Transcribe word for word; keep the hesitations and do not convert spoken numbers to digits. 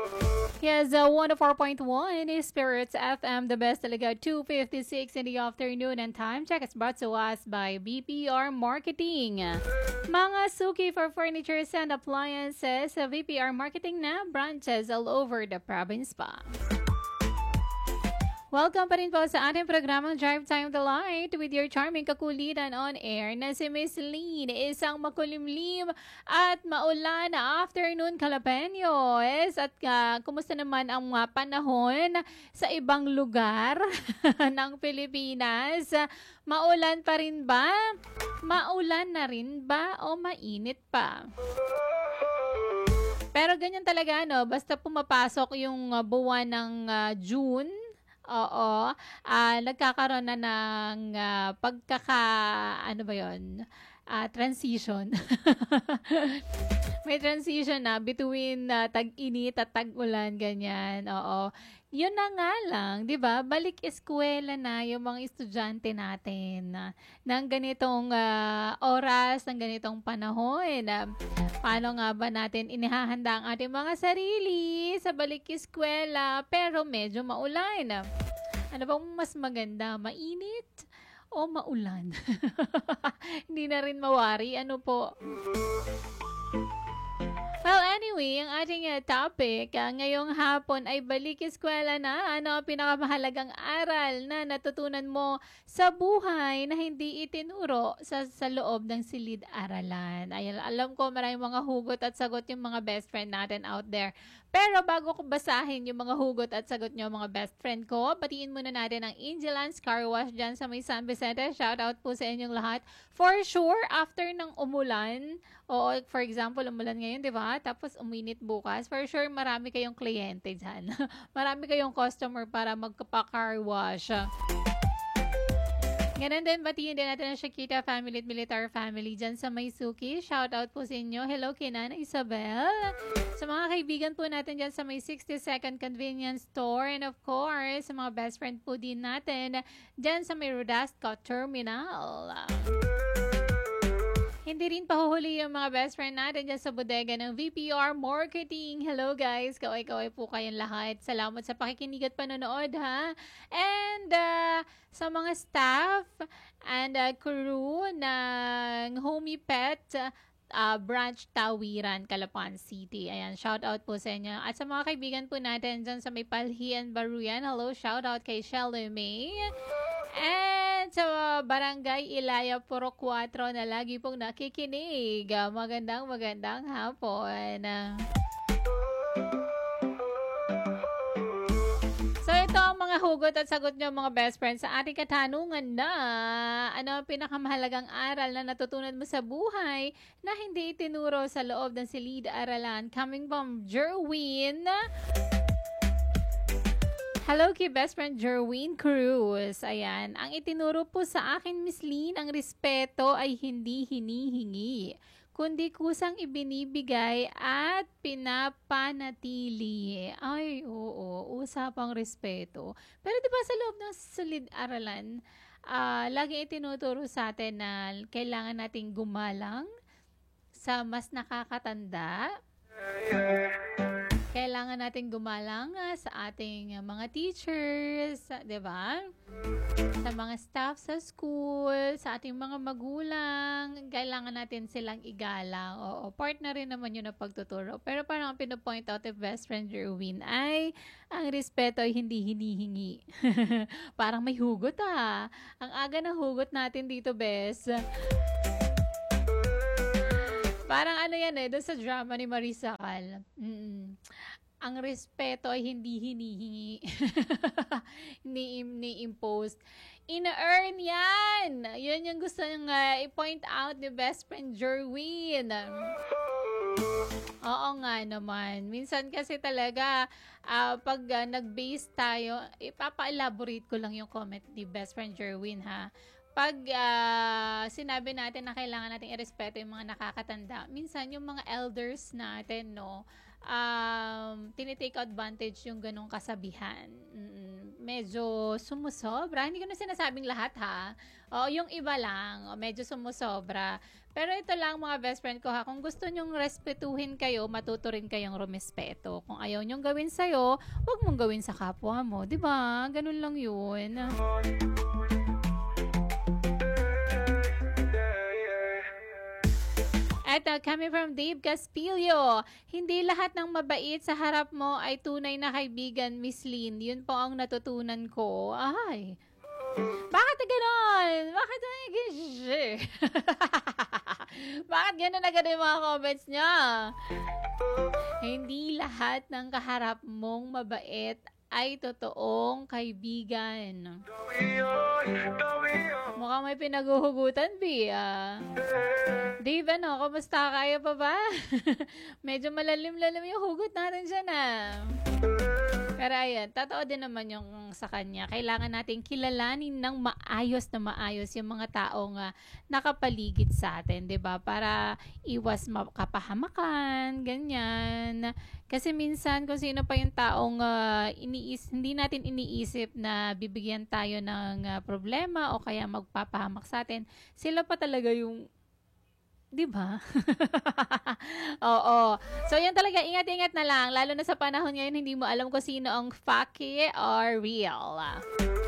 Yes, uh, one oh four point one is Spirits F M, the best talaga, two fifty-six in the afternoon, and time check is brought to us by B P R Marketing. Mga suki for furnitures and appliances, uh, B P R Marketing na branches all over the province pa. Welcome pa rin po sa ating programang Drive Time to Light with your charming kakulitan on air na si Miss Lean. Isang makulimlim at maulan na afternoon Kalapenyo. Yes, at uh, kumusta naman ang uh, panahon sa ibang lugar ng Pilipinas? Maulan pa rin ba? Maulan na rin ba o mainit pa? Pero ganyan talaga, no? Basta pumapasok yung uh, buwan ng uh, June, oo, ah, nagkakaroon na ng ah, pagkaka, ano ba yun? Ah, transition. May transition na between ah, tag-init at tag-ulan, ganyan, oo. Yun na nga lang, di ba? Balik eskwela na yung mga estudyante natin na ng ganitong ah, oras, ng ganitong panahon. Ah, paano nga ba natin inihahanda ang ating mga sarili sa balik eskwela pero medyo maulan? Ano bang mas maganda? Mainit o maulan? Hindi na rin mawari. Ano po? Well, anyway, ang ating uh, topic uh, ngayong hapon ay balik eskwela na. Ano ang pinakamahalagang aral na natutunan mo sa buhay na hindi itinuro sa, sa loob ng silid-aralan? Ay, alam ko maraming mga hugot at sagot yung mga best friend natin out there. Pero bago ko basahin yung mga hugot at sagot nyo, mga best friend ko, batiin muna natin ang Angelance Car Wash dyan sa may San Vicente. Shout out po sa inyong lahat. For sure, after ng umulan, o for example, umulan ngayon, di ba? Tapos uminit bukas, for sure, marami kayong kliyente dyan. Marami kayong customer para magpa-car wash. Ganun din, batiin din natin ang Shakita family at Militar family dyan sa Maysuki. Shout out po sa inyo. Hello, Kinan, Isabel. Sa mga kaibigan po natin dyan sa may sixty-second Convenience Store. And of course, sa mga best friend po din natin dyan sa may Rodasco Terminal. Hindi rin pahuhuli yung mga best friend natin dyan sa bodega ng V P R Marketing. Hello guys, kaway-kaway po kayong lahat. Salamat sa pakikinig at panonood, ha. And uh, sa mga staff and uh, crew ng Homey Pet uh, Branch Tawiran, Calapan City. Ayan, shout out po sa inyo. At sa mga kaibigan po natin dyan sa may Palhian, Baruyan. Hello, shout out kay Shelly May. And sa Barangay Ilaya, Puro four na lagi pong nakikinig. Magandang magandang hapon. So ito ang mga hugot at sagot nyo, mga best friends, sa ating katanungan na ano ang pinakamahalagang aral na natutunan mo sa buhay na hindi itinuro sa loob ng silid-aralan. Coming from Jerwin. Hello kay best friend Jerwin Cruz. Ayan, ang itinuro po sa akin, Miss Lynn, ang respeto ay hindi hinihingi, kundi kusang ibinibigay at pinapanatili. Ay, oo, usapang respeto. Pero di ba sa loob ng silid-aralan, uh, lagi itinuturo sa atin na kailangan nating gumalang sa mas nakakatanda. Kailangan natin gumalang uh, sa ating uh, mga teachers, uh, 'di ba? Sa mga staff sa school, sa ating mga magulang, kailangan natin silang igalang. Oo, part na rin naman yun ang pagtuturo. Pero parang ang pinapoint out of best friend Jerwin ay ang respeto ay hindi hinihingi. Parang may hugot ah. Ang aga ng hugot natin dito, bes. Parang ano yan eh, doon sa drama ni Marisa Cal. Mm. Ang respeto ay hindi hinihingi. Hindi ni-impose. Ina-earn yan! Yun yung gusto niyang uh, i-point out ni best friend Jerwin. Oo nga naman. Minsan kasi talaga, uh, pag uh, nag-base tayo, ipapa-elaborate ko lang yung comment ni best friend Jerwin, ha. Pag uh, sinabi natin na kailangan nating irespeto yung mga nakakatanda, minsan yung mga elders natin, no, um, tinitake advantage yung ganong kasabihan. Mm-mm. medyo sumusobra. Hindi ko na sinasabing lahat ha. Oo, yung iba lang, o, medyo sumusobra. Pero ito lang mga best friend ko ha, kung gusto nyong respetuhin kayo, matuto rin kayong rumespeto. Kung ayaw nyong gawin sa'yo, huwag mong gawin sa kapwa mo. 'Di ba? Ganun lang yun. Eto, coming from Dave Caspillo. Hindi lahat ng mabait sa harap mo ay tunay na kaibigan, Miss Lynn. Yun po ang natutunan ko. Ay, bakit ganon? Bakit nag- Bakit ganon na ganon yung mga comments niya? Hindi lahat ng kaharap mong mabait ay totoong kaibigan. Mukhang may pinaguhugutan, Bi. Ah. Dave, ano, kamusta? Kaya pa ba? Medyo malalim-lalim yung hugot natin dyan, ah. Pero ayan, totoo din naman yung sa kanya. Kailangan natin kilalanin ng maayos na maayos yung mga taong uh, nakapaligid sa atin, 'di ba? Para iwas kapahamakan, ganyan. Kasi minsan kung sino pa yung taong uh, iniis hindi natin iniisip na bibigyan tayo ng uh, problema o kaya magpapahamak sa atin, sila pa talaga yung 'di ba? Oo. So, yan talaga, ingat-ingat na lang. Lalo na sa panahon ngayon, hindi mo alam kung sino ang fake or real.